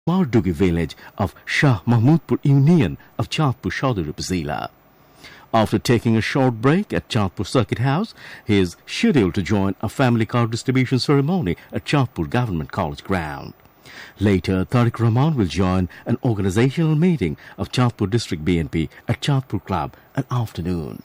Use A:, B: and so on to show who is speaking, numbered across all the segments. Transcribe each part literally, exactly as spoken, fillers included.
A: Mardugi village of Shah Mahmudpur Union of Chandpur Chaudhary Zila. After taking a short break at Chandpur Circuit House, he is scheduled to join a family card distribution ceremony at Chandpur Government College ground. Later, Tariq Rahman will join an organizational meeting of Chandpur District B N P at Chandpur Club at afternoon.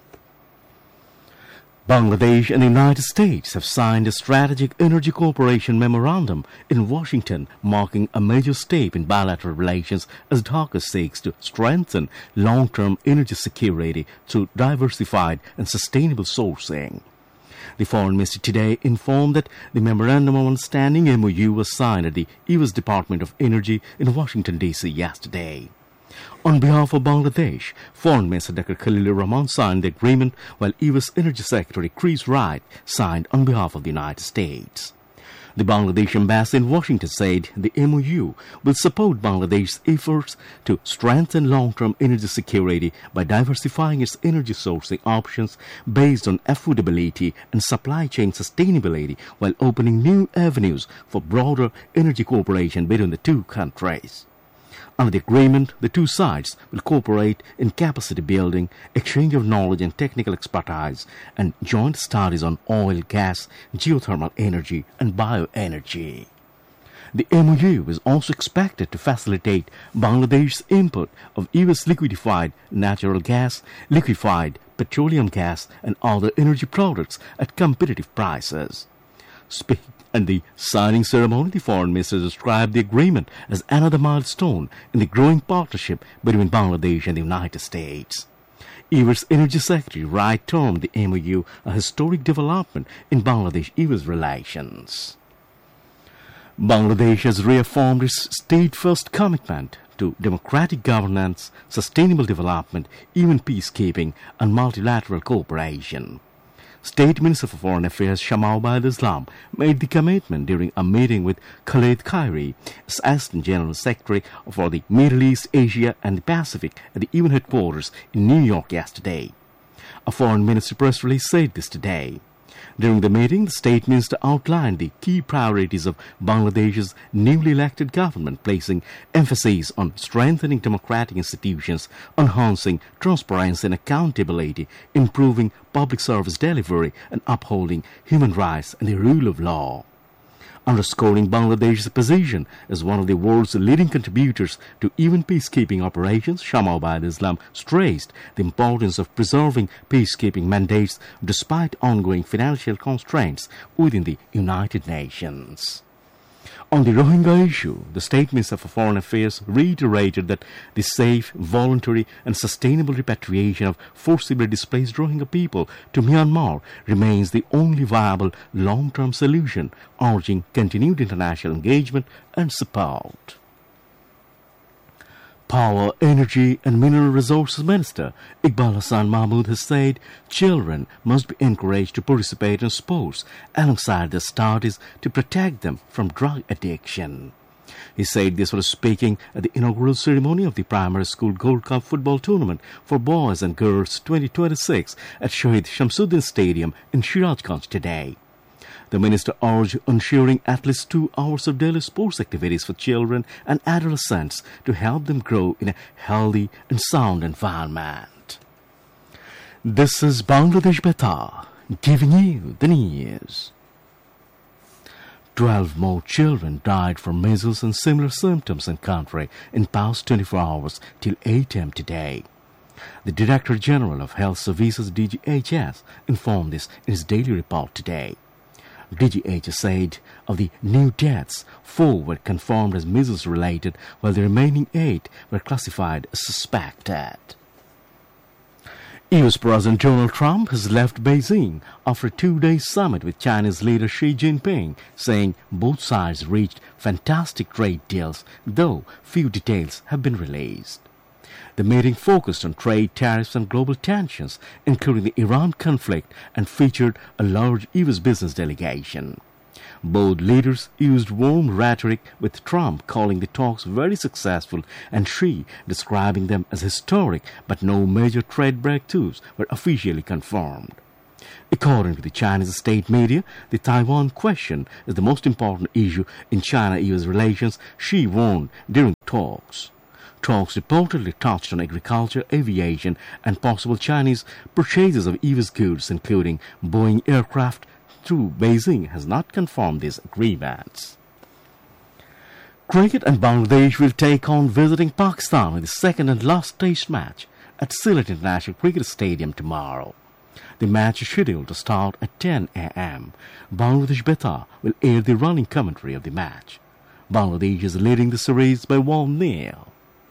A: Bangladesh and the United States have signed a strategic energy cooperation memorandum in Washington, marking a major step in bilateral relations as Dhaka seeks to strengthen long-term energy security through diversified and sustainable sourcing. The Foreign Ministry today informed that the Memorandum of Understanding M O U was signed at the U S Department of Energy in Washington, D C yesterday. On behalf of Bangladesh, Foreign Minister Doctor Khalilur Rahman signed the agreement, while U S Energy Secretary Chris Wright signed on behalf of the United States. The Bangladesh embassy in Washington said the M O U will support Bangladesh's efforts to strengthen long-term energy security by diversifying its energy sourcing options based on affordability and supply chain sustainability, while opening new avenues for broader energy cooperation between the two countries. Under the agreement, the two sides will cooperate in capacity building, exchange of knowledge and technical expertise, and joint studies on oil, gas, geothermal energy, and bioenergy. The M O U is also expected to facilitate Bangladesh's import of U S liquefied natural gas, liquefied petroleum gas, and other energy products at competitive prices. Speaking at the signing ceremony, the Foreign Minister described the agreement as another milestone in the growing partnership between Bangladesh and the United States. U S Energy Secretary Wright termed the M O U a historic development in Bangladesh-U S relations. Bangladesh has reaffirmed its state-first commitment to democratic governance, sustainable development, human peacekeeping, and multilateral cooperation. State Minister for Foreign Affairs Shamal Bayad Islam made the commitment during a meeting with Khaled Khairi, Assistant General Secretary for the Middle East, Asia and the Pacific at the U N headquarters in New York yesterday. A Foreign Ministry press release said this today. During the meeting, the State Minister outlined the key priorities of Bangladesh's newly elected government, placing emphasis on strengthening democratic institutions, enhancing transparency and accountability, improving public service delivery, and upholding human rights and the rule of law. Underscoring Bangladesh's position as one of the world's leading contributors to U N peacekeeping operations, Shamal Bayad Islam stressed the importance of preserving peacekeeping mandates despite ongoing financial constraints within the United Nations. On the Rohingya issue, the State Minister for Foreign Affairs reiterated that the safe, voluntary and sustainable repatriation of forcibly displaced Rohingya people to Myanmar remains the only viable long-term solution, urging continued international engagement and support. Power, Energy and Mineral Resources Minister Iqbal Hassan Mahmood has said children must be encouraged to participate in sports alongside their studies to protect them from drug addiction. He said this while speaking at the inaugural ceremony of the Primary School Gold Cup football tournament for boys and girls twenty twenty-six at Shahid Shamsuddin Stadium in Sirajganj today. The minister urged ensuring at least two hours of daily sports activities for children and adolescents to help them grow in a healthy and sound environment. This is Bangladesh Betar, giving you the news. Twelve more children died from measles and similar symptoms in country in past twenty-four hours till eight a m today. The Director General of Health Services D G H S informed this in his daily report today. D G H S said of the new deaths, four were confirmed as measles-related, while the remaining eight were classified as suspected. U S President Donald Trump has left Beijing after a two-day summit with Chinese leader Xi Jinping, saying both sides reached fantastic trade deals, though few details have been released. The meeting focused on trade, tariffs and global tensions, including the Iran conflict, and featured a large U S business delegation. Both leaders used warm rhetoric, with Trump calling the talks very successful and Xi describing them as historic, but no major trade breakthroughs were officially confirmed. According to the Chinese state media, the Taiwan question is the most important issue in China-U S relations, Xi warned during talks. Talks reportedly touched on agriculture, aviation, and possible Chinese purchases of U S goods, including Boeing aircraft, though Beijing has not confirmed these agreements. Cricket and Bangladesh will take on visiting Pakistan in the second and last test match at Sylhet International Cricket Stadium tomorrow. The match is scheduled to start at ten a m Bangladesh Betar will air the running commentary of the match. Bangladesh is leading the series by one nil.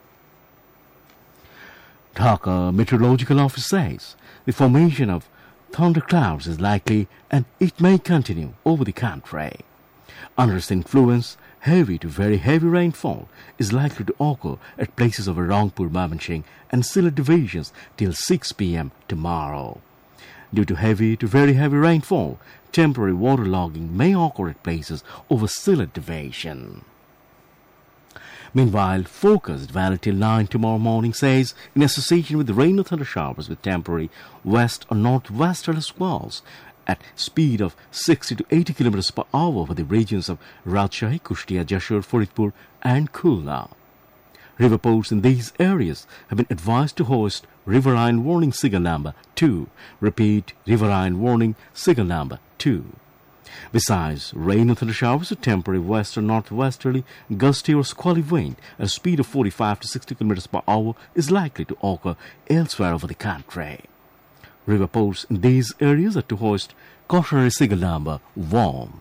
A: Dhaka Meteorological Office says the formation of thunderclouds is likely and it may continue over the country. Under its influence, heavy to very heavy rainfall is likely to occur at places of Rangpur, Mamanshing and Sylhet divisions till six p m tomorrow. Due to heavy to very heavy rainfall, temporary waterlogging may occur at places over Sylhet division. Meanwhile, forecast valid till nine tomorrow morning says, in association with rain and thunder showers with temporary west or northwesterly squalls at speed of sixty to eighty kilometers per hour over the regions of Rajshahi, Kushtia, Jashore, Faridpur and Khulna. River ports in these areas have been advised to hoist riverine warning signal number two. Repeat, riverine warning signal number two. Besides, rain and thunder showers with temporary west or northwesterly, gusty or squally wind at a speed of forty-five to sixty kilometers per hour is likely to occur elsewhere over the country. River ports in these areas are to hoist cautionary signal number one.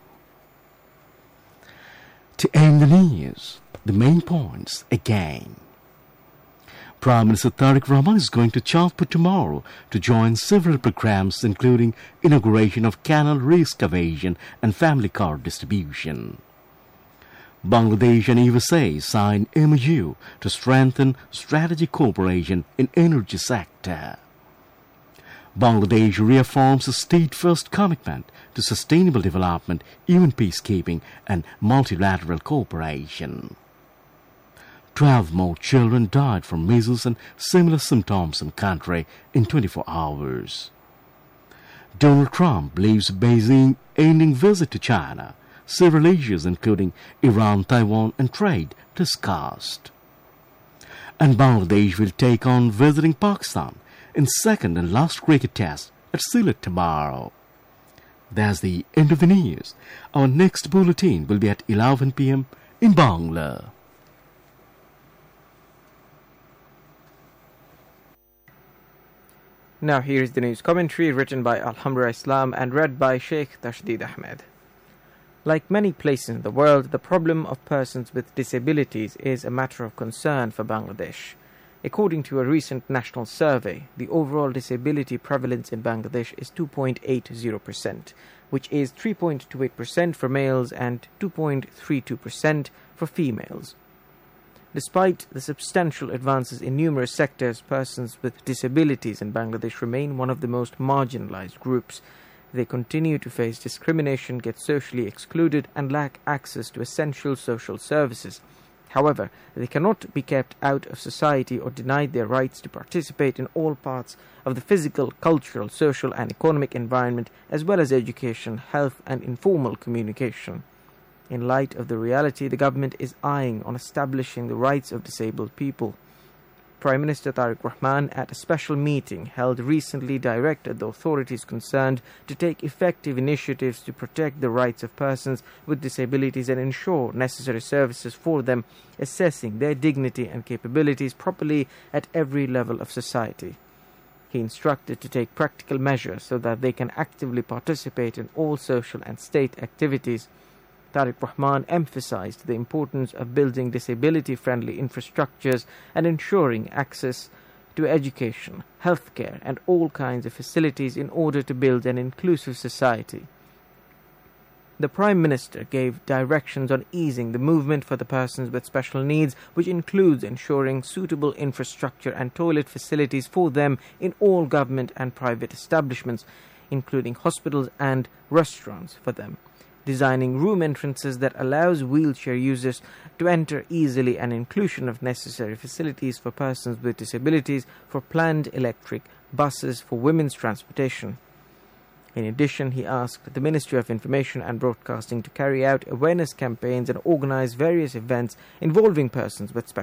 A: To end the news, the main points again. Prime Minister Tariq Rahman is going to Chandpur tomorrow to join several programs including inauguration of canal re-excavation and family card distribution. Bangladesh and U S A sign M O U to strengthen strategic cooperation in energy sector. Bangladesh reaffirms a state-first commitment to sustainable development, U N peacekeeping and multilateral cooperation. Twelve more children died from measles and similar symptoms in country in twenty-four hours. Donald Trump leaves Beijing ending visit to China. Several issues including Iran, Taiwan and trade discussed. And Bangladesh will take on visiting Pakistan in second and last cricket test at Sylhet tomorrow. That's the end of the news. Our next bulletin will be at eleven p m in Bangla.
B: Now here is the news commentary written by Alhamra Islam and read by Sheikh Tashdid Ahmed. Like many places in the world, the problem of persons with disabilities is a matter of concern for Bangladesh. According to a recent national survey, the overall disability prevalence in Bangladesh is two point eight zero percent, which is three point two eight percent for males and two point three two percent for females. Despite the substantial advances in numerous sectors, persons with disabilities in Bangladesh remain one of the most marginalized groups. They continue to face discrimination, get socially excluded, and lack access to essential social services. However, they cannot be kept out of society or denied their rights to participate in all parts of the physical, cultural, social, and economic environment, as well as education, health, and informal communication. In light of the reality, the government is eyeing on establishing the rights of disabled people. Prime Minister Tariq Rahman, at a special meeting held recently, directed the authorities concerned to take effective initiatives to protect the rights of persons with disabilities and ensure necessary services for them, assessing their dignity and capabilities properly at every level of society. He instructed to take practical measures so that they can actively participate in all social and state activities. Tariq Rahman emphasized the importance of building disability-friendly infrastructures and ensuring access to education, healthcare, and all kinds of facilities in order to build an inclusive society. The Prime Minister gave directions on easing the movement for the persons with special needs, which includes ensuring suitable infrastructure and toilet facilities for them in all government and private establishments, including hospitals and restaurants for them. Designing room entrances that allows wheelchair users to enter easily and inclusion of necessary facilities for persons with disabilities for planned electric buses for women's transportation. In addition, he asked the Ministry of Information and Broadcasting to carry out awareness campaigns and organize various events involving persons with special